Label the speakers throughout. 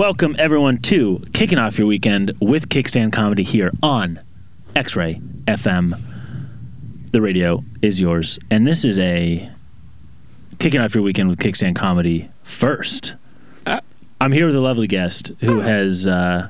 Speaker 1: Welcome, everyone, to Kicking Off Your Weekend with Kickstand Comedy here on X-Ray FM. The radio is yours. And this is a Kicking Off Your Weekend with Kickstand Comedy first. I'm here with a lovely guest who has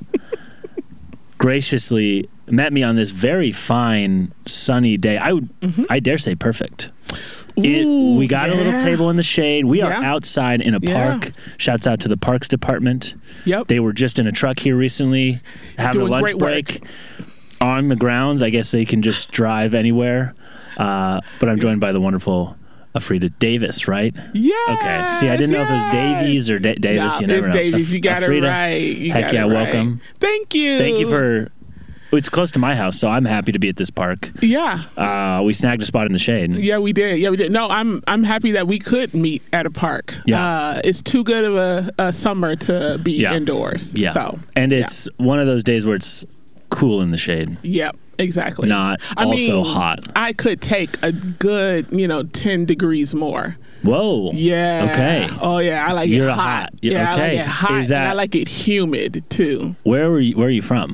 Speaker 1: graciously met me on this very fine, sunny day. I dare say perfect. We got a little table in the shade. We are outside in a park. Shouts out to the Parks Department.
Speaker 2: Yep.
Speaker 1: They were just in a truck here recently, having a lunch break on the grounds. I guess they can just drive anywhere. But I'm joined by the wonderful Afrida Davis, right?
Speaker 2: Yeah.
Speaker 1: Okay. See, I didn't know if it was Davies or Davis.
Speaker 2: No,
Speaker 1: you never
Speaker 2: it's
Speaker 1: know.
Speaker 2: Davies. You got
Speaker 1: Afrida,
Speaker 2: it right.
Speaker 1: Heck yeah, welcome.
Speaker 2: Thank you.
Speaker 1: Thank you for... It's close to my house, so I'm happy to be at this park.
Speaker 2: Yeah.
Speaker 1: We snagged a spot in the shade.
Speaker 2: Yeah, we did. No, I'm happy that we could meet at a park.
Speaker 1: Yeah.
Speaker 2: It's too good of a summer to be indoors.
Speaker 1: Yeah.
Speaker 2: So,
Speaker 1: and it's one of those days where it's cool in the shade.
Speaker 2: Yep. Exactly.
Speaker 1: Not also hot.
Speaker 2: I could take a good, 10 degrees more.
Speaker 1: Whoa.
Speaker 2: Yeah.
Speaker 1: Okay.
Speaker 2: Oh yeah, I like
Speaker 1: You're
Speaker 2: it
Speaker 1: a
Speaker 2: hot.
Speaker 1: hot.
Speaker 2: Yeah,
Speaker 1: Okay.
Speaker 2: I like it hot.
Speaker 1: Is that...
Speaker 2: and I like it humid too.
Speaker 1: Where are you from?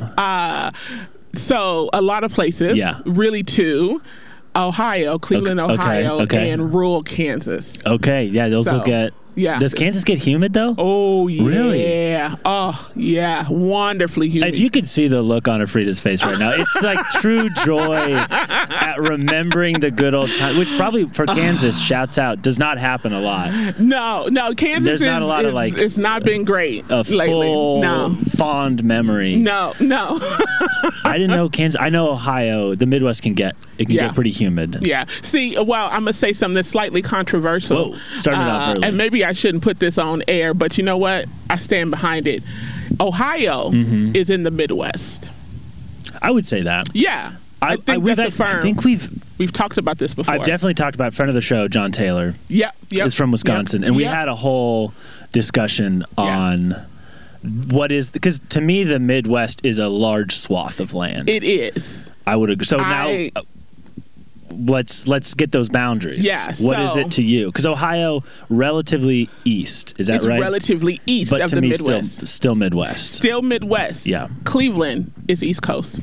Speaker 2: So a lot of places.
Speaker 1: Yeah.
Speaker 2: Really two. Ohio, Cleveland, Ohio,
Speaker 1: okay.
Speaker 2: and rural Kansas.
Speaker 1: Okay. Yeah, those will get...
Speaker 2: Yeah.
Speaker 1: Does Kansas get humid, though?
Speaker 2: Oh, yeah.
Speaker 1: Really?
Speaker 2: Oh, yeah. Wonderfully humid.
Speaker 1: If you could see the look on Afrida's face right now, it's like true joy at remembering the good old time, which probably for Kansas, shouts out, does not happen a lot.
Speaker 2: No, Kansas
Speaker 1: There's not a lot of like...
Speaker 2: It's not been great lately.
Speaker 1: Full fond memory.
Speaker 2: No.
Speaker 1: I didn't know Kansas. I know Ohio, the Midwest can get pretty humid.
Speaker 2: Yeah. See, well, I'm going to say something that's slightly controversial.
Speaker 1: Whoa, started off early.
Speaker 2: And maybe I shouldn't put this on air, but you know what? I stand behind it. Ohio is in the Midwest.
Speaker 1: I would say that.
Speaker 2: Yeah. I think that's a firm.
Speaker 1: I think
Speaker 2: we've talked about this before.
Speaker 1: I've definitely talked about friend of the show, John Taylor.
Speaker 2: Yep.
Speaker 1: Is from Wisconsin. And we had a whole discussion on what is, because to me, the Midwest is a large swath of land.
Speaker 2: It is.
Speaker 1: I would agree. So now let's get those boundaries.
Speaker 2: Yeah.
Speaker 1: What is it to you? Because Ohio, relatively east. Is that right?
Speaker 2: It's relatively east of the Midwest.
Speaker 1: Still Midwest.
Speaker 2: Still Midwest.
Speaker 1: Yeah.
Speaker 2: Cleveland is East Coast.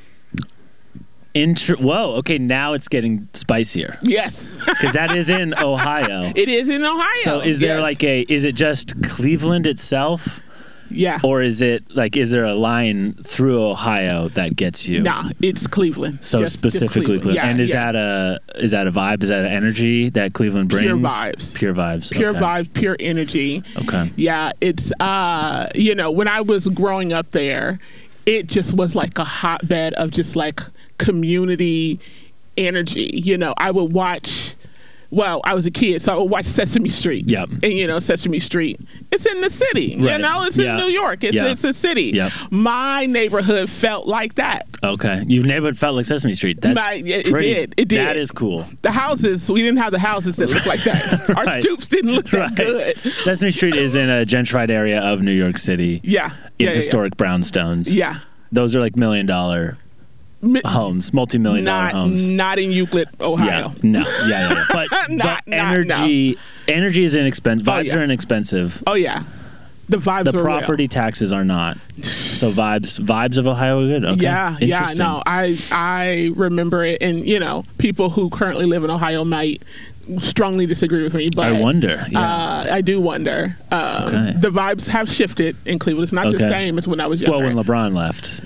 Speaker 1: Whoa, okay, now it's getting spicier.
Speaker 2: Yes.
Speaker 1: Because that is in Ohio.
Speaker 2: It is in Ohio.
Speaker 1: So is there is it just Cleveland itself?
Speaker 2: Yeah.
Speaker 1: Or is there a line through Ohio that gets you?
Speaker 2: Nah, it's Cleveland.
Speaker 1: So just specifically Cleveland.
Speaker 2: Yeah,
Speaker 1: and is that a vibe? Is that an energy that Cleveland brings?
Speaker 2: Pure vibes.
Speaker 1: Pure vibes.
Speaker 2: Pure
Speaker 1: okay.
Speaker 2: vibes, pure energy.
Speaker 1: Okay.
Speaker 2: Yeah, it's when I was growing up there, it just was like a hotbed of just like community energy. I would watch... Well, I was a kid, so I would watch Sesame Street.
Speaker 1: Yep.
Speaker 2: And, Sesame Street, it's in the city.
Speaker 1: Right.
Speaker 2: It's in New York. It's a city.
Speaker 1: Yep.
Speaker 2: My neighborhood felt like that.
Speaker 1: Okay. Your neighborhood felt like Sesame Street. That's pretty.
Speaker 2: It did.
Speaker 1: That is cool.
Speaker 2: The houses, we didn't have the houses that looked like that.
Speaker 1: Right.
Speaker 2: Our stoops didn't look that good.
Speaker 1: Sesame Street is in a gentrified area of New York City.
Speaker 2: Yeah.
Speaker 1: In historic brownstones.
Speaker 2: Yeah.
Speaker 1: Those are like $1 million homes, multi-million-dollar homes.
Speaker 2: Not in Euclid, Ohio.
Speaker 1: Yeah, no, yeah. But energy is inexpensive. Vibes are inexpensive.
Speaker 2: Oh yeah, the vibes.
Speaker 1: The property
Speaker 2: real.
Speaker 1: taxes are not. So vibes of Ohio are good. Okay.
Speaker 2: Yeah. No, I remember it, and people who currently live in Ohio might strongly disagree with me, but
Speaker 1: I wonder. Yeah.
Speaker 2: I do wonder. The vibes have shifted in Cleveland. It's not the same as when I was younger.
Speaker 1: Well, when LeBron left,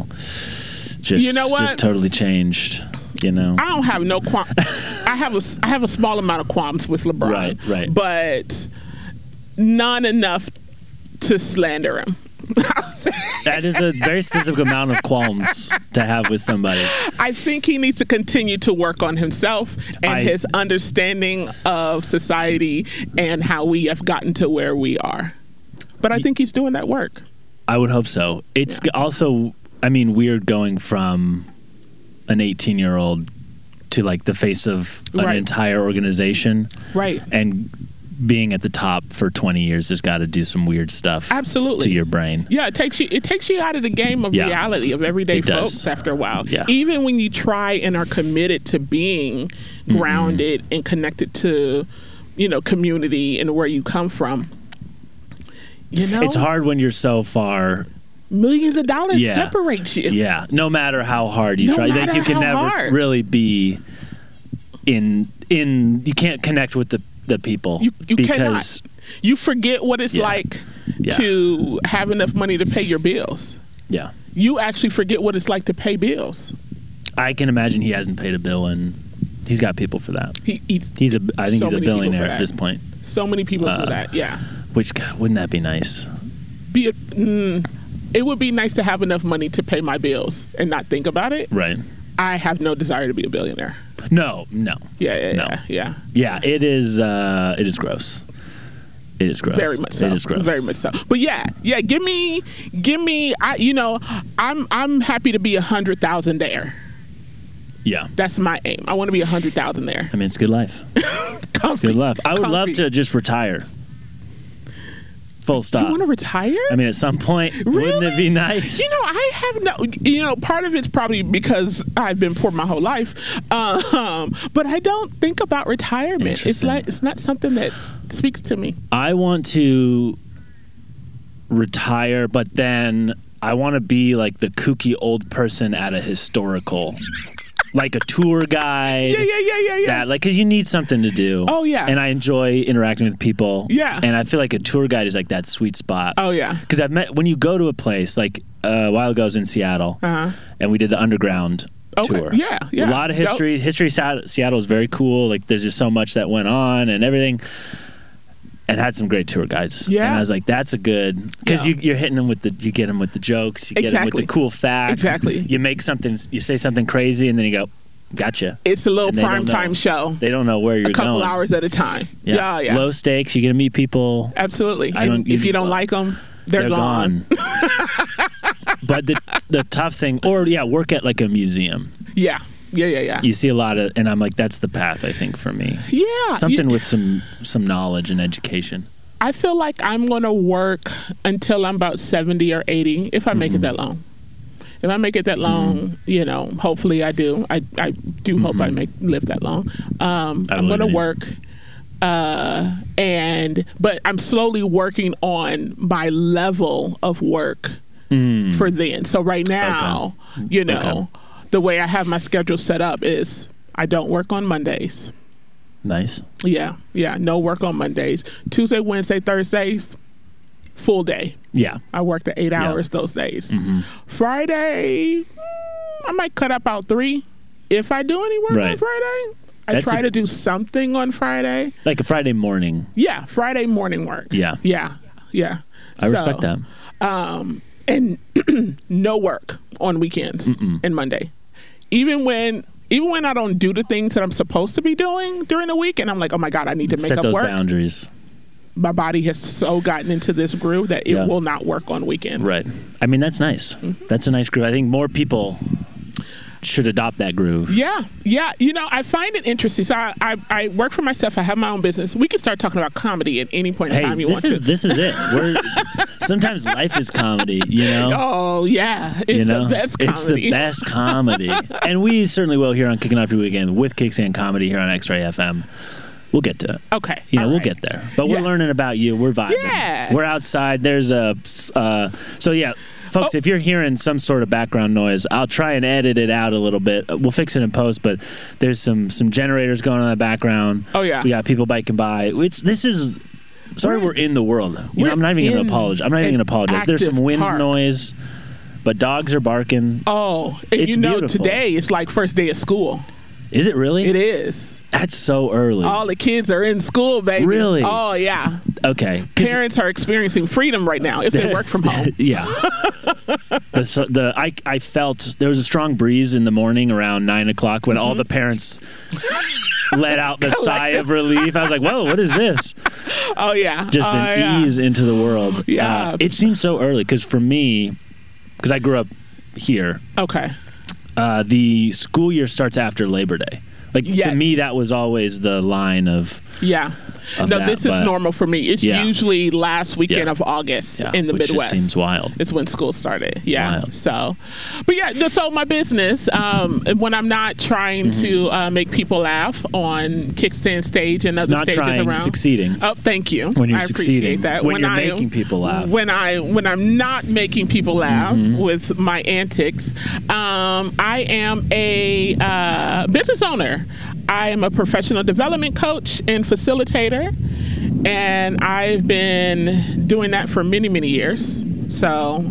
Speaker 1: just totally changed. I
Speaker 2: don't have no qualms. I have a small amount of qualms with LeBron.
Speaker 1: Right.
Speaker 2: But not enough to slander him.
Speaker 1: That is a very specific amount of qualms to have with somebody.
Speaker 2: I think he needs to continue to work on himself and his understanding of society and how we have gotten to where we are. But I think he's doing that work.
Speaker 1: I would hope so. It's also, weird going from an 18-year-old to like the face of an entire organization. Right. And being at the top for 20 years has got to do some weird stuff. Absolutely. To your brain.
Speaker 2: Yeah, it takes you out of the game of reality of everyday folks after a while. Yeah. Even when you try and are committed to being grounded and connected to, community and where you come from, You know,
Speaker 1: It's hard when you're so far.
Speaker 2: millions of dollars
Speaker 1: Yeah.
Speaker 2: separates you.
Speaker 1: Yeah, no matter how hard you
Speaker 2: No
Speaker 1: try, like
Speaker 2: matter
Speaker 1: you can
Speaker 2: how
Speaker 1: never
Speaker 2: hard.
Speaker 1: really be in. You can't connect with the people
Speaker 2: You
Speaker 1: because
Speaker 2: cannot. You forget what it's
Speaker 1: Yeah.
Speaker 2: like
Speaker 1: Yeah.
Speaker 2: to have enough money to pay your bills.
Speaker 1: yeah,
Speaker 2: You actually forget what it's like to pay bills.
Speaker 1: I can imagine he hasn't paid a bill and he's got people for that.
Speaker 2: He's
Speaker 1: I think
Speaker 2: So
Speaker 1: he's a
Speaker 2: many people
Speaker 1: billionaire
Speaker 2: for
Speaker 1: at
Speaker 2: that.
Speaker 1: this point.
Speaker 2: so many people do that. Yeah.
Speaker 1: Which God, wouldn't that be nice?
Speaker 2: It would be nice to have enough money to pay my bills and not think about it.
Speaker 1: Right?
Speaker 2: I have no desire to be a billionaire.
Speaker 1: No.
Speaker 2: Yeah.
Speaker 1: No.
Speaker 2: Yeah.
Speaker 1: It is. It is gross. It is gross.
Speaker 2: Very much so.
Speaker 1: It is gross.
Speaker 2: Very much so. But yeah. Give me. I'm happy to be 100,000 there.
Speaker 1: Yeah.
Speaker 2: That's my aim. I want to be 100,000 there.
Speaker 1: I mean, it's good life.
Speaker 2: Comfy.
Speaker 1: Good life. I would love
Speaker 2: Comfy.
Speaker 1: to just retire. Full stop.
Speaker 2: You want to retire?
Speaker 1: I mean, at some point, wouldn't it be nice?
Speaker 2: I have no. Part of it's probably because I've been poor my whole life, but I don't think about retirement. It's
Speaker 1: Interesting.
Speaker 2: like it's not something that speaks to me.
Speaker 1: I want to retire, but then I want to be like the kooky old person at a historical, like a tour guide.
Speaker 2: Yeah.
Speaker 1: That, like, because you need something to do.
Speaker 2: Oh, yeah.
Speaker 1: And I enjoy interacting with people.
Speaker 2: Yeah.
Speaker 1: And I feel like a tour guide is like that sweet spot.
Speaker 2: Oh yeah.
Speaker 1: Because I've met when you go to a place like a while ago I was in Seattle,
Speaker 2: Uh-huh.
Speaker 1: and we did the underground
Speaker 2: Okay.
Speaker 1: tour.
Speaker 2: Yeah.
Speaker 1: A lot of history. History Seattle is very cool. Like there's just so much that went on and everything. And had some great tour guides.
Speaker 2: Yeah.
Speaker 1: And I was like, that's a good, because
Speaker 2: Yeah.
Speaker 1: you're hitting them with you get them with the jokes, you get them with
Speaker 2: Exactly.
Speaker 1: the cool facts.
Speaker 2: Exactly.
Speaker 1: You make something, you say something crazy, and then you go, gotcha.
Speaker 2: It's a little
Speaker 1: And they don't
Speaker 2: prime
Speaker 1: know.
Speaker 2: time show.
Speaker 1: They don't know where you're
Speaker 2: A couple
Speaker 1: going.
Speaker 2: hours at a time. Yeah.
Speaker 1: Low stakes. You get to meet people.
Speaker 2: Absolutely.
Speaker 1: I don't-
Speaker 2: And if you don't like them, they're gone.
Speaker 1: But the tough thing, or work at like a museum.
Speaker 2: Yeah.
Speaker 1: You see a lot of, and I'm like, that's the path I think for me.
Speaker 2: Yeah.
Speaker 1: Something with some knowledge and education.
Speaker 2: I feel like I'm going to work until I'm about 70 or 80 if I make
Speaker 1: Mm-hmm.
Speaker 2: it that long. If I make it that long, hopefully I do. I do hope I live that long. I'm
Speaker 1: believe
Speaker 2: going to
Speaker 1: in you.
Speaker 2: work, but I'm slowly working on my level of work for then. So right now,
Speaker 1: Okay.
Speaker 2: the way I have my schedule set up is I don't work on Mondays.
Speaker 1: Nice.
Speaker 2: Yeah. No work on Mondays. Tuesday, Wednesday, Thursdays, full day.
Speaker 1: Yeah.
Speaker 2: I work the 8 hours those days. Friday, I might cut up about 3 if I do any work on
Speaker 1: Right.
Speaker 2: Friday. I
Speaker 1: That's
Speaker 2: try
Speaker 1: a-
Speaker 2: to do something on Friday.
Speaker 1: Like a Friday morning.
Speaker 2: Yeah, Friday morning work.
Speaker 1: Yeah. I respect that.
Speaker 2: And no work on weekends and Monday. Even when I don't do the things that I'm supposed to be doing during the week, and I'm like, oh my God, I need to make
Speaker 1: Set
Speaker 2: up
Speaker 1: those
Speaker 2: work.
Speaker 1: boundaries.
Speaker 2: My body has so gotten into this groove that it
Speaker 1: Yeah.
Speaker 2: will not work on weekends.
Speaker 1: Right. I mean, that's nice. That's a nice groove. I think more people should adopt that groove.
Speaker 2: Yeah. I find it interesting. So I work for myself. I have my own business. We can start talking about comedy at any point in
Speaker 1: Hey,
Speaker 2: time you
Speaker 1: this
Speaker 2: want
Speaker 1: is
Speaker 2: to.
Speaker 1: this is it. Sometimes life is comedy, you know?
Speaker 2: Oh yeah, it's the best comedy.
Speaker 1: It's the best comedy. And we certainly will here on Kicking Off Your Weekend with Kickstand Comedy here on X-Ray FM. We'll get to it.
Speaker 2: Okay,
Speaker 1: We'll
Speaker 2: all right.
Speaker 1: get there. But we're
Speaker 2: Yeah.
Speaker 1: learning about you. We're vibing.
Speaker 2: Yeah.
Speaker 1: We're outside. There's a folks, if you're hearing some sort of background noise, I'll try and edit it out a little bit. We'll fix it in post, but there's some generators going on in the background.
Speaker 2: Oh, yeah.
Speaker 1: We got people biking by. We're in the world.
Speaker 2: We're
Speaker 1: I'm not even going
Speaker 2: in
Speaker 1: to apologize. I'm not even
Speaker 2: an
Speaker 1: going to apologize. There's some
Speaker 2: active
Speaker 1: wind
Speaker 2: park.
Speaker 1: noise, but dogs are barking.
Speaker 2: Oh, and
Speaker 1: It's beautiful.
Speaker 2: today it's like first day of school.
Speaker 1: Is it really?
Speaker 2: It is.
Speaker 1: That's so early.
Speaker 2: All the kids are in school, baby.
Speaker 1: Really?
Speaker 2: Oh yeah.
Speaker 1: Okay. 'Cause-
Speaker 2: Parents are experiencing freedom right now if they work from home.
Speaker 1: Yeah. I felt there was a strong breeze in the morning around 9 o'clock when all the parents let out the sigh of relief. I was like, whoa, what is this?
Speaker 2: Oh yeah.
Speaker 1: Just an ease into the world.
Speaker 2: Yeah.
Speaker 1: It seems so early because for me, because I grew up here,
Speaker 2: Okay.
Speaker 1: the school year starts after Labor Day, Like to
Speaker 2: Yes.
Speaker 1: me, that was always the line of
Speaker 2: Yeah.
Speaker 1: of
Speaker 2: No,
Speaker 1: that,
Speaker 2: this is
Speaker 1: but-
Speaker 2: normal for me. It's
Speaker 1: Yeah.
Speaker 2: usually last weekend
Speaker 1: Yeah.
Speaker 2: of August
Speaker 1: Yeah,
Speaker 2: in the
Speaker 1: which just
Speaker 2: Midwest.
Speaker 1: seems wild.
Speaker 2: It's when school started. Yeah.
Speaker 1: Wild.
Speaker 2: So, but yeah, so my business, when I'm not trying to make people laugh on Kickstand stage and other
Speaker 1: Not
Speaker 2: stages
Speaker 1: trying,
Speaker 2: around.
Speaker 1: succeeding.
Speaker 2: Oh, thank you.
Speaker 1: When you're
Speaker 2: I
Speaker 1: succeeding.
Speaker 2: appreciate that.
Speaker 1: When you're making people laugh.
Speaker 2: When I'm not making people laugh with my antics, I am a business owner. I am a professional development coach and facilitator, and I've been doing that for many, many years. So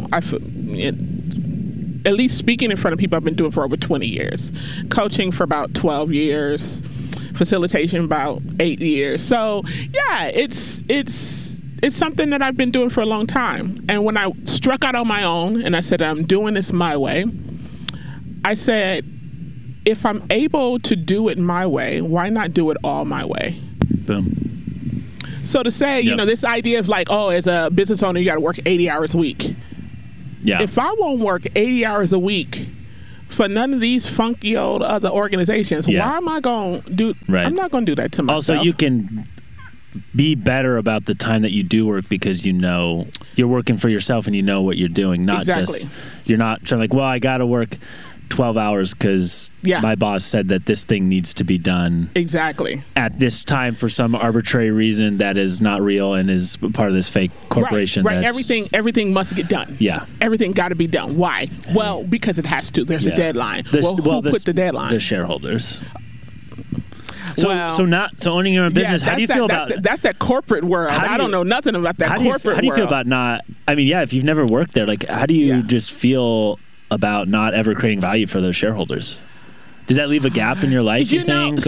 Speaker 2: at least speaking in front of people, I've been doing for over 20 years. Coaching for about 12 years. Facilitation about 8 years. So yeah, it's something that I've been doing for a long time. And when I struck out on my own and I said, I'm doing this my way, I said, if I'm able to do it my way, why not do it all my way?
Speaker 1: Boom.
Speaker 2: So to say,
Speaker 1: Yep.
Speaker 2: this idea of like, oh, as a business owner, you got to work 80 hours a week.
Speaker 1: Yeah.
Speaker 2: If I won't work 80 hours a week for none of these funky old other organizations,
Speaker 1: Yeah.
Speaker 2: why am I going to do?
Speaker 1: Right.
Speaker 2: I'm not going to do that to myself.
Speaker 1: Also, you can be better about the time that you do work because you know you're working for yourself and you know what you're doing. Not
Speaker 2: Exactly.
Speaker 1: just you're not trying like, well, I got to work 12 hours because
Speaker 2: Yeah.
Speaker 1: my boss said that this thing needs to be done
Speaker 2: Exactly.
Speaker 1: at this time for some arbitrary reason that is not real and is part of this fake corporation.
Speaker 2: Right.
Speaker 1: that's-
Speaker 2: Everything must get done.
Speaker 1: Yeah.
Speaker 2: Everything got to be done. Why? Well, because it has to. There's
Speaker 1: Yeah.
Speaker 2: a deadline.
Speaker 1: The-
Speaker 2: Who put the deadline?
Speaker 1: The shareholders. So,
Speaker 2: Well,
Speaker 1: so owning your own business. How do you feel about?
Speaker 2: that's that corporate world?
Speaker 1: How do
Speaker 2: I don't
Speaker 1: you-
Speaker 2: know nothing about that
Speaker 1: How do you
Speaker 2: corporate
Speaker 1: feel
Speaker 2: world.
Speaker 1: about not? I mean, yeah, if you've never worked there, like, how do you
Speaker 2: Yeah.
Speaker 1: just feel about not ever creating value for those shareholders? Does that leave a gap in your life? You, think,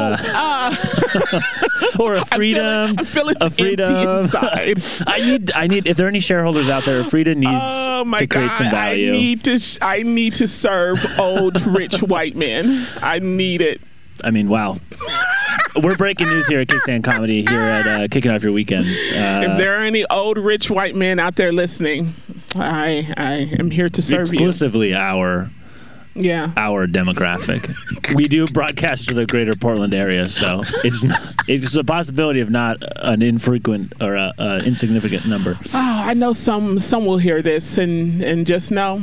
Speaker 1: or a freedom?
Speaker 2: I'm feeling
Speaker 1: a freedom.
Speaker 2: empty inside.
Speaker 1: I need. If there are any shareholders out there, Frida needs
Speaker 2: Oh my
Speaker 1: to create
Speaker 2: God!
Speaker 1: some value.
Speaker 2: I need to serve old rich white men. I need it.
Speaker 1: I mean, wow. We're breaking news here at Kickstand Comedy here at Kicking Off Your Weekend.
Speaker 2: If there are any old rich white men out there listening, I am here to serve
Speaker 1: exclusively our
Speaker 2: you. Yeah.
Speaker 1: our demographic. We do broadcast to the greater Portland area, so it's a possibility of not an infrequent or a insignificant number.
Speaker 2: Oh, I know some will hear this and just know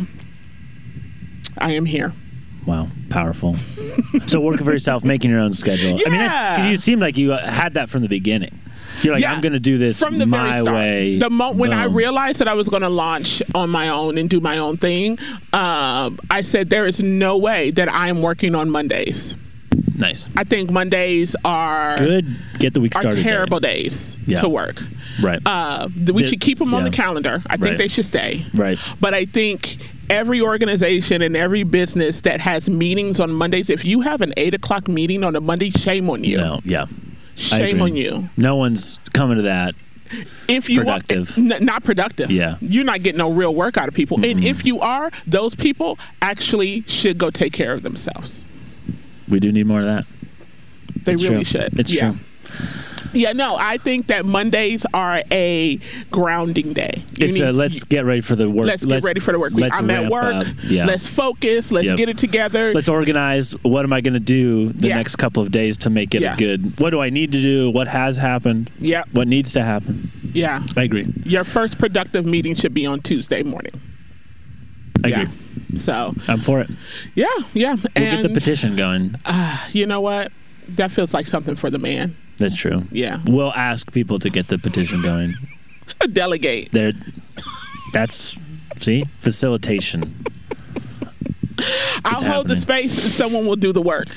Speaker 2: I am here.
Speaker 1: Wow, powerful. So working for yourself, making your own schedule. I mean,
Speaker 2: Yeah.
Speaker 1: because you seemed like you had that from the beginning. You're like,
Speaker 2: Yeah.
Speaker 1: I'm going to do this
Speaker 2: From the very
Speaker 1: my
Speaker 2: start.
Speaker 1: way.
Speaker 2: When I
Speaker 1: Boom.
Speaker 2: realized that I was going to launch on my own and do my own thing, I said there is no way that I am working on Mondays.
Speaker 1: Nice.
Speaker 2: I think Mondays are
Speaker 1: Good. Get the week
Speaker 2: are
Speaker 1: started.
Speaker 2: terrible
Speaker 1: there.
Speaker 2: days
Speaker 1: Yeah.
Speaker 2: to work.
Speaker 1: Right.
Speaker 2: We should keep them on
Speaker 1: yeah.
Speaker 2: the calendar. I think
Speaker 1: Right.
Speaker 2: they should stay.
Speaker 1: Right.
Speaker 2: But I think every organization and every business that has meetings on Mondays, if you have an 8 o'clock meeting on a Monday, shame on you.
Speaker 1: No, yeah. I
Speaker 2: Shame
Speaker 1: agree.
Speaker 2: on you.
Speaker 1: No one's coming to that.
Speaker 2: If you
Speaker 1: Productive.
Speaker 2: are not productive,
Speaker 1: Yeah.
Speaker 2: you're not getting no real work out of people. And if you are, those people actually should go take care of themselves.
Speaker 1: We do need more of that.
Speaker 2: They
Speaker 1: It's
Speaker 2: really
Speaker 1: true.
Speaker 2: should.
Speaker 1: It's
Speaker 2: yeah.
Speaker 1: true.
Speaker 2: Yeah, no, I think that Mondays are a grounding day.
Speaker 1: Let's get ready for the work.
Speaker 2: Let's get ready for the work week.
Speaker 1: Let's
Speaker 2: I'm at
Speaker 1: ramp
Speaker 2: work.
Speaker 1: up. Yeah.
Speaker 2: Let's focus. Let's
Speaker 1: Yep.
Speaker 2: get it together.
Speaker 1: Let's organize. What am I going to do the
Speaker 2: Yeah.
Speaker 1: next couple of days to make it
Speaker 2: Yeah.
Speaker 1: a good? What do I need to do? What has happened?
Speaker 2: Yep.
Speaker 1: What needs to happen?
Speaker 2: Yeah.
Speaker 1: I agree.
Speaker 2: Your first productive meeting should be on Tuesday morning.
Speaker 1: I
Speaker 2: Yeah.
Speaker 1: agree.
Speaker 2: So,
Speaker 1: I'm for it.
Speaker 2: yeah.
Speaker 1: We'll get the petition going.
Speaker 2: You know what? That feels like something for the man.
Speaker 1: That's true.
Speaker 2: Yeah.
Speaker 1: We'll ask people to get the petition going.
Speaker 2: Delegate.
Speaker 1: That's facilitation.
Speaker 2: I'll hold
Speaker 1: happening.
Speaker 2: the space and someone will do the work.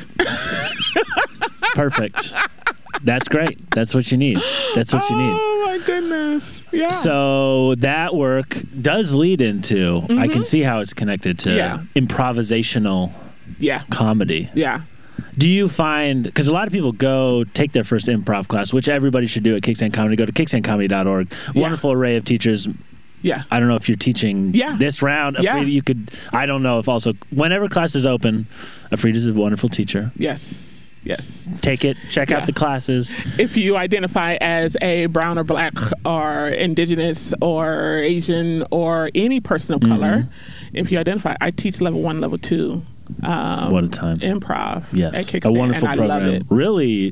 Speaker 1: Perfect. That's great. That's what you need. That's what you need.
Speaker 2: Oh my goodness. Yeah.
Speaker 1: So that work does lead into, I can see how it's connected to
Speaker 2: Yeah.
Speaker 1: improvisational
Speaker 2: yeah.
Speaker 1: comedy.
Speaker 2: Yeah.
Speaker 1: Do you find, because a lot of people go take their first improv class, which everybody should do at Kickstand Comedy, go to kickstandcomedy.org.
Speaker 2: Yeah.
Speaker 1: Wonderful array of teachers.
Speaker 2: Yeah.
Speaker 1: I don't know if you're teaching
Speaker 2: Yeah.
Speaker 1: this round.
Speaker 2: Yeah.
Speaker 1: Afrida, you could, I don't know if also, whenever class is open, Afrida's a wonderful teacher.
Speaker 2: Yes. Yes.
Speaker 1: Take it, check
Speaker 2: Yeah.
Speaker 1: out the classes.
Speaker 2: If you identify as a brown or black or indigenous or Asian or any person of color, if you identify, I teach level 1, level 2
Speaker 1: What a time.
Speaker 2: Improv at
Speaker 1: Yes.
Speaker 2: Kickstand,
Speaker 1: A wonderful
Speaker 2: and I love
Speaker 1: program.
Speaker 2: it.
Speaker 1: Really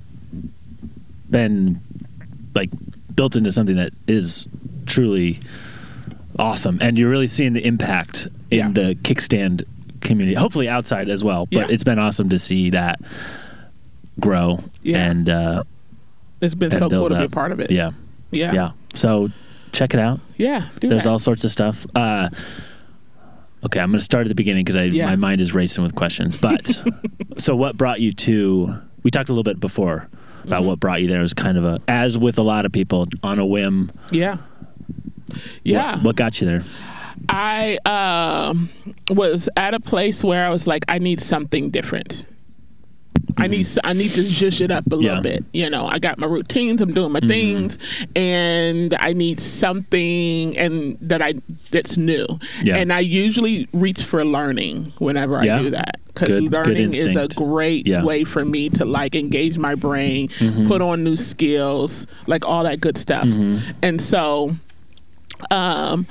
Speaker 1: been like built into something that is truly awesome. And you're really seeing the impact in
Speaker 2: Yeah.
Speaker 1: the kickstand community, hopefully outside as well. But
Speaker 2: Yeah.
Speaker 1: it's been awesome to see that grow
Speaker 2: Yeah.
Speaker 1: and
Speaker 2: It's been
Speaker 1: and
Speaker 2: so cool
Speaker 1: build
Speaker 2: to be a
Speaker 1: up.
Speaker 2: part of it.
Speaker 1: Yeah.
Speaker 2: Yeah.
Speaker 1: Yeah. So check it out.
Speaker 2: Yeah.
Speaker 1: There's
Speaker 2: that.
Speaker 1: all sorts of stuff. Okay, I'm going to start at the beginning because
Speaker 2: Yeah.
Speaker 1: my mind is racing with questions. But so what brought you to, we talked a little bit before about what brought you there. It was kind of as with a lot of people, on a whim.
Speaker 2: Yeah. Yeah.
Speaker 1: What got you there?
Speaker 2: I was at a place where I was like, I need something different. I need to zhuzh it up a little
Speaker 1: Yeah.
Speaker 2: bit. You know, I got my routines, I'm doing my things, and I need something that's new.
Speaker 1: Yeah.
Speaker 2: And I usually reach for learning whenever
Speaker 1: Yeah.
Speaker 2: I do that, because
Speaker 1: Good
Speaker 2: learning is a
Speaker 1: instinct.
Speaker 2: great
Speaker 1: Yeah.
Speaker 2: way for me to like engage my brain, put on new skills, like all that good stuff. And so in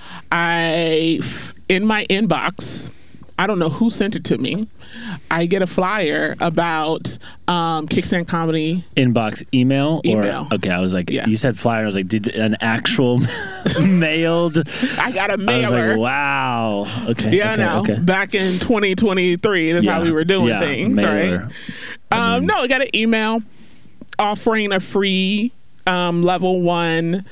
Speaker 2: my inbox, I don't know who sent it to me, I get a flyer about Kickstand Comedy.
Speaker 1: Inbox email?
Speaker 2: Email.
Speaker 1: Or, okay, I was like,
Speaker 2: Yeah.
Speaker 1: you said flyer. I was like, did an actual mailed?
Speaker 2: I got a
Speaker 1: I was
Speaker 2: mailer.
Speaker 1: like, wow. Okay.
Speaker 2: Yeah,
Speaker 1: okay,
Speaker 2: no.
Speaker 1: okay.
Speaker 2: Back in 2023, that's how we were doing
Speaker 1: Yeah,
Speaker 2: things,
Speaker 1: mailer.
Speaker 2: right? No, I got an email offering a free level 1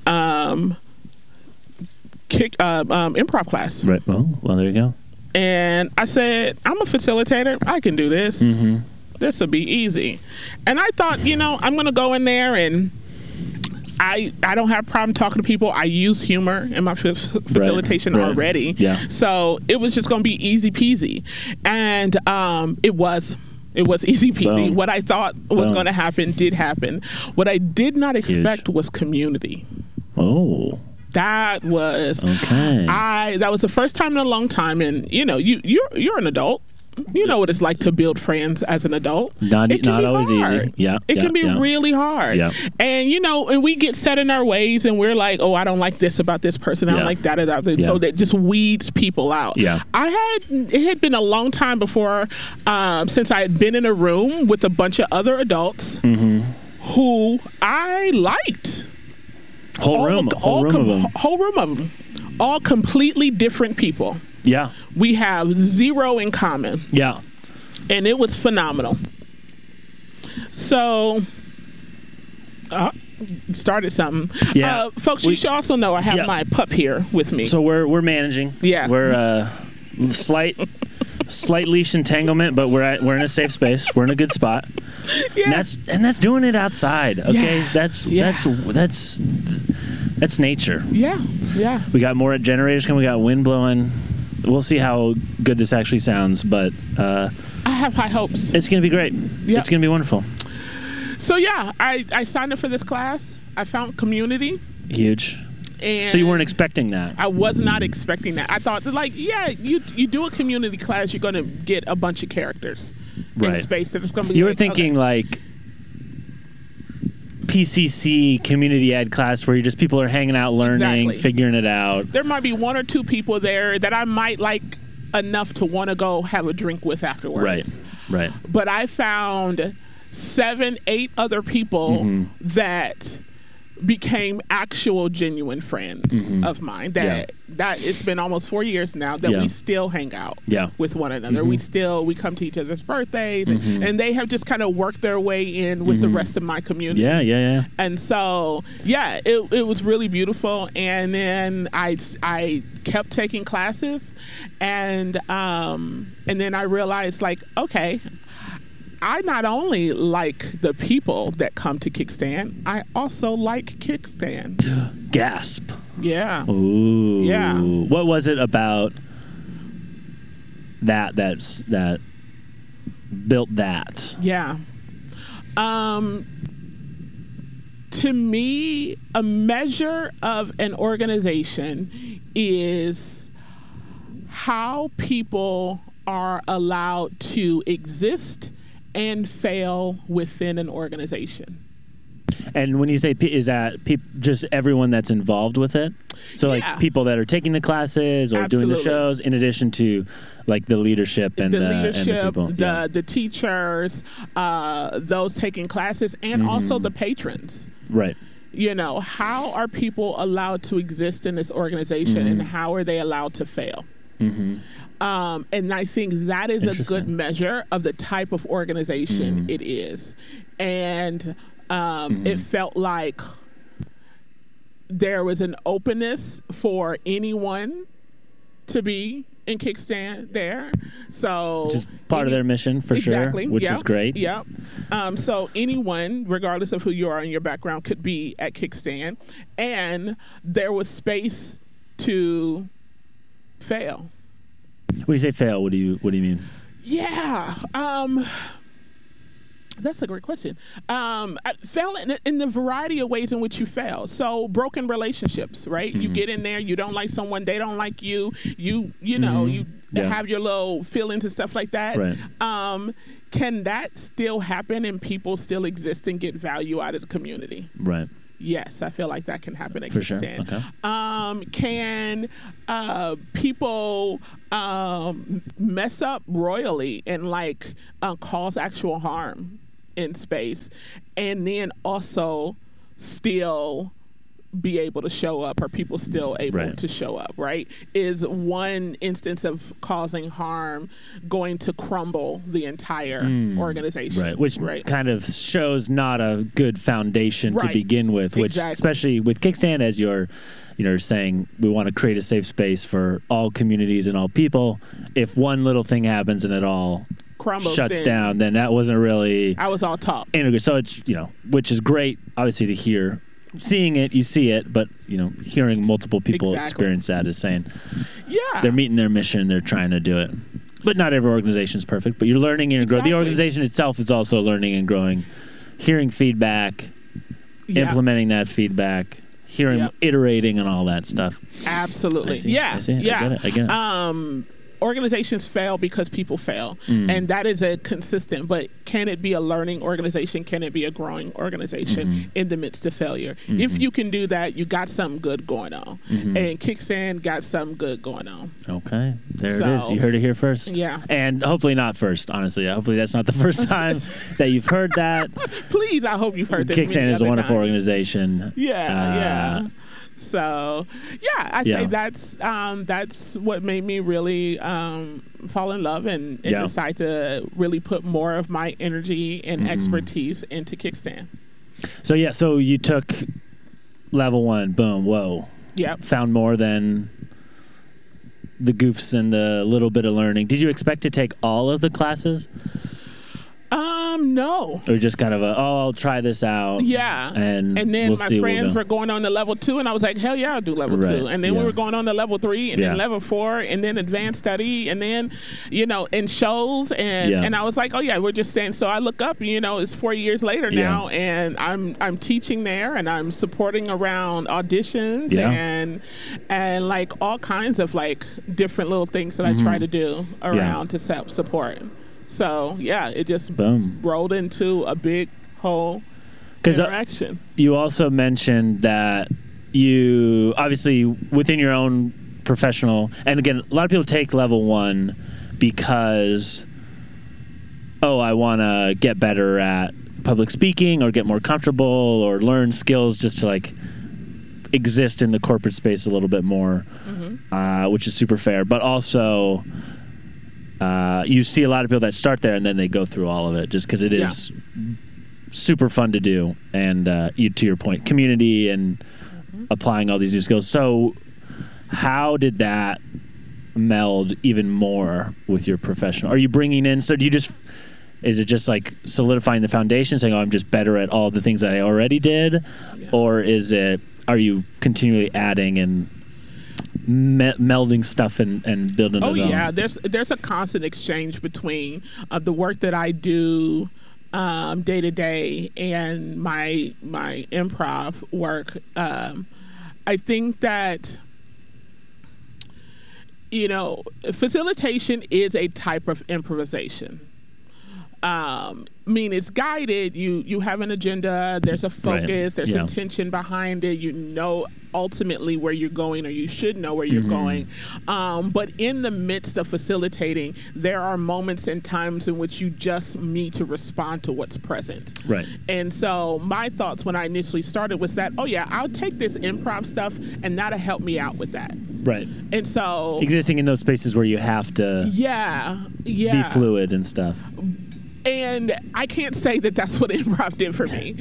Speaker 2: improv class.
Speaker 1: Right. Well, there you go.
Speaker 2: And I said, I'm a facilitator. I can do this. This will be easy. And I thought, I'm going to go in there, and I don't have a problem talking to people. I use humor in my facilitation
Speaker 1: Right.
Speaker 2: already.
Speaker 1: Yeah.
Speaker 2: So it was just going to be easy peasy. And it was easy peasy.
Speaker 1: Boom.
Speaker 2: What I thought was
Speaker 1: Boom.
Speaker 2: going to happen did happen. What I did not expect was community.
Speaker 1: Oh,
Speaker 2: That was
Speaker 1: okay.
Speaker 2: that was the first time in a long time, and you're an adult. You know what it's like to build friends as an adult.
Speaker 1: Not
Speaker 2: It can be
Speaker 1: always
Speaker 2: hard.
Speaker 1: easy. Yeah.
Speaker 2: It
Speaker 1: yeah,
Speaker 2: can be
Speaker 1: yeah.
Speaker 2: really hard.
Speaker 1: Yeah.
Speaker 2: And and we get set in our ways, and we're like, oh, I don't like this about this person. I don't
Speaker 1: Yeah.
Speaker 2: like that about this.
Speaker 1: Yeah.
Speaker 2: So that just weeds people out.
Speaker 1: Yeah.
Speaker 2: It had been a long time before since I had been in a room with a bunch of other adults who I liked.
Speaker 1: Whole room of them.
Speaker 2: Whole room of them. All completely different people.
Speaker 1: Yeah.
Speaker 2: We have zero in common,
Speaker 1: Yeah.
Speaker 2: and it was phenomenal. So, started something.
Speaker 1: Yeah.
Speaker 2: Folks, you should also know I have
Speaker 1: Yeah.
Speaker 2: my pup here with me.
Speaker 1: So we're managing.
Speaker 2: Yeah.
Speaker 1: We're slight leash entanglement, but we're in a safe space. We're in a good spot.
Speaker 2: Yeah.
Speaker 1: And that's doing it outside. Okay.
Speaker 2: Yeah.
Speaker 1: That's nature.
Speaker 2: Yeah. Yeah.
Speaker 1: We got more generators coming. We got wind blowing. We'll see how good this actually sounds, but
Speaker 2: I have high hopes.
Speaker 1: it's going to be great.
Speaker 2: Yep.
Speaker 1: It's going to be wonderful.
Speaker 2: So, yeah, I signed up for this class. I found community.
Speaker 1: Huge.
Speaker 2: And
Speaker 1: So you weren't expecting that?
Speaker 2: I was not expecting that. I thought that, you do a community class, you're going to get a bunch of characters in
Speaker 1: Right.
Speaker 2: space. That it's going to be
Speaker 1: You were
Speaker 2: like,
Speaker 1: thinking
Speaker 2: okay.
Speaker 1: like PCC community ed class where people are hanging out, learning,
Speaker 2: Exactly.
Speaker 1: figuring it out.
Speaker 2: There might be one or two people there that I might like enough to want to go have a drink with afterwards.
Speaker 1: Right.
Speaker 2: But I found 7, 8 other people that became actual genuine friends of mine that it's been almost 4 years now that
Speaker 1: Yeah.
Speaker 2: we still hang out
Speaker 1: Yeah.
Speaker 2: with one another. We come to each other's birthdays and they have just kind of worked their way in with the rest of my community.
Speaker 1: Yeah.
Speaker 2: And so, it was really beautiful. And then I kept taking classes, and then I realized, like, okay, I not only like the people that come to Kickstand, I also like Kickstand.
Speaker 1: Gasp.
Speaker 2: Yeah.
Speaker 1: Ooh.
Speaker 2: Yeah.
Speaker 1: What was it about that built that?
Speaker 2: Yeah. To me, a measure of an organization is how people are allowed to exist and fail within an organization.
Speaker 1: And when you say is that just everyone that's involved with it? So
Speaker 2: Yeah.
Speaker 1: like people that are taking the classes or doing the
Speaker 2: Absolutely.
Speaker 1: shows, in addition to like the leadership and
Speaker 2: the
Speaker 1: and
Speaker 2: leadership,
Speaker 1: the people. Yeah.
Speaker 2: the teachers, those taking classes, and also the patrons.
Speaker 1: Right.
Speaker 2: You know, how are people allowed to exist in this organization, and how are they allowed to fail? And I think that is a good
Speaker 1: Interesting.
Speaker 2: measure of the type of organization it is. And it felt like there was an openness for anyone to be in Kickstand there. So
Speaker 1: Which is part of their mission for
Speaker 2: Exactly.
Speaker 1: sure, which
Speaker 2: Yep.
Speaker 1: is great.
Speaker 2: Yep. So anyone, regardless of who you are and your background, could be at Kickstand, and there was space to fail.
Speaker 1: When you say fail, what do you mean?
Speaker 2: Yeah. That's a great question. I fail in the variety of ways in which you fail. So broken relationships, right? You get in there, you don't like someone, they don't like you. You know, you
Speaker 1: Yeah.
Speaker 2: have your little feelings and stuff like that.
Speaker 1: Right.
Speaker 2: Can that still happen and people still exist and get value out of the community?
Speaker 1: Right.
Speaker 2: Yes, I feel like that can happen at
Speaker 1: For sure.
Speaker 2: Kickstand.
Speaker 1: Okay.
Speaker 2: Can people mess up royally and like cause actual harm in space, and then also still be able to show up? Are people still able
Speaker 1: Right.
Speaker 2: to show up? Right? Is one instance of causing harm going to crumble the entire organization?
Speaker 1: Right, which kind of shows not a good foundation to
Speaker 2: Right.
Speaker 1: begin with, which
Speaker 2: Exactly.
Speaker 1: especially with Kickstand, as you're saying, we want to create a safe space for all communities and all people. If one little thing happens and it all
Speaker 2: Crumbles,
Speaker 1: shuts
Speaker 2: then
Speaker 1: down, then that wasn't really
Speaker 2: I was all talk.
Speaker 1: integrated. So it's, which is great, obviously, to hear. Seeing it, you see it, but, hearing multiple people
Speaker 2: Exactly.
Speaker 1: experience that is saying
Speaker 2: Yeah.
Speaker 1: they're meeting their mission, they're trying to do it. But not every organization is perfect, but you're learning and growing.
Speaker 2: Exactly.
Speaker 1: The organization itself is also learning and growing, hearing feedback,
Speaker 2: Yeah.
Speaker 1: implementing that feedback,
Speaker 2: Yeah.
Speaker 1: iterating and all that stuff.
Speaker 2: Absolutely.
Speaker 1: I see.
Speaker 2: Yeah.
Speaker 1: I see.
Speaker 2: Yeah.
Speaker 1: I get it.
Speaker 2: Organizations fail because people fail. And that is a consistent, but can it be a learning organization? Can it be a growing organization in the midst of failure? If you can do that, you got something good going on. And Kickstand got something good going on.
Speaker 1: Okay. There it
Speaker 2: So-
Speaker 1: is. You heard it here first.
Speaker 2: Yeah.
Speaker 1: And hopefully not first, honestly. Hopefully that's not the first time that you've heard that.
Speaker 2: Please, I hope you've heard this.
Speaker 1: Kickstand
Speaker 2: many
Speaker 1: is a
Speaker 2: other
Speaker 1: wonderful
Speaker 2: times.
Speaker 1: organization.
Speaker 2: Yeah. So, yeah, I'd
Speaker 1: Yeah.
Speaker 2: say that's what made me really fall in love and
Speaker 1: Yeah.
Speaker 2: decide to really put more of my energy and expertise into Kickstand.
Speaker 1: So you took level 1, boom, whoa.
Speaker 2: Yep.
Speaker 1: Found more than the goofs and the little bit of learning. Did you expect to take all of the classes?
Speaker 2: No.
Speaker 1: Or just kind of I'll try this out.
Speaker 2: Yeah.
Speaker 1: And
Speaker 2: then
Speaker 1: we'll
Speaker 2: my
Speaker 1: see where
Speaker 2: friends
Speaker 1: we'll
Speaker 2: were going on to level 2, and I was like, hell yeah, I'll do level
Speaker 1: Right.
Speaker 2: 2. And then
Speaker 1: Yeah.
Speaker 2: we were going on to level 3, and
Speaker 1: Yeah.
Speaker 2: then level 4, and then advanced study, and then, in shows. And,
Speaker 1: Yeah.
Speaker 2: and I was like, oh yeah, we're just saying. So I look up, it's 4 years later
Speaker 1: Yeah.
Speaker 2: now, and I'm teaching there, and I'm supporting around auditions
Speaker 1: Yeah.
Speaker 2: and like all kinds of like different little things that I try to do around to support. So yeah, it just
Speaker 1: Boom.
Speaker 2: rolled into a big whole
Speaker 1: 'Cause,
Speaker 2: interaction.
Speaker 1: You also mentioned that you, obviously, within your own professional, and again, a lot of people take level 1 because, I want to get better at public speaking or get more comfortable or learn skills just to like exist in the corporate space a little bit more, which is super fair. But also, you see a lot of people that start there and then they go through all of it just because it is super fun to do. And to your point, community and applying all these new skills. So how did that meld even more with your professional? Are you bringing in, is it just like solidifying the foundation, saying, I'm just better at all the things that I already did?
Speaker 2: Yeah.
Speaker 1: Or are you continually adding and melding stuff and building it
Speaker 2: Oh
Speaker 1: on?
Speaker 2: yeah, there's a constant exchange between the work that I do day to day and my improv work. I think that facilitation is a type of improvisation. mean, it's guided. You have an agenda. There's a focus. There's
Speaker 1: Yeah.
Speaker 2: intention behind it. You know ultimately where you're going, or you should know where you're going. But in the midst of facilitating, there are moments and times in which you just need to respond to what's present.
Speaker 1: Right.
Speaker 2: And so my thoughts when I initially started was that, oh yeah, I'll take this improv stuff and that'll help me out with that.
Speaker 1: Right.
Speaker 2: And so
Speaker 1: Existing in those spaces where you have to be fluid and stuff.
Speaker 2: And I can't say that that's what improv did for me.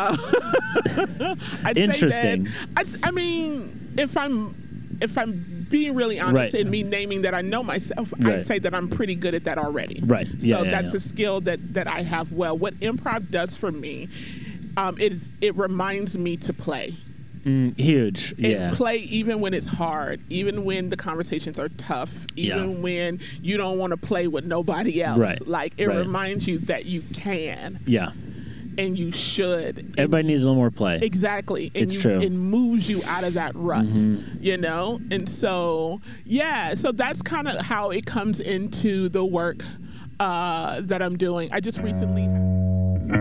Speaker 1: Interesting.
Speaker 2: I mean, if I'm being really honest in me naming that I know myself, I'd say that I'm pretty good at that already.
Speaker 1: Right.
Speaker 2: So that's a skill that I have well. What improv does for me is it reminds me to play.
Speaker 1: Huge.
Speaker 2: And play even when it's hard, even when the conversations are tough, even when you don't want to play with nobody else.
Speaker 1: Right.
Speaker 2: Like it reminds you that you can.
Speaker 1: Yeah.
Speaker 2: And you should.
Speaker 1: Everybody needs a little more play.
Speaker 2: Exactly. And
Speaker 1: It's true.
Speaker 2: It moves you out of that rut, you know? And so, so that's kind of how it comes into the work that I'm doing. I just recently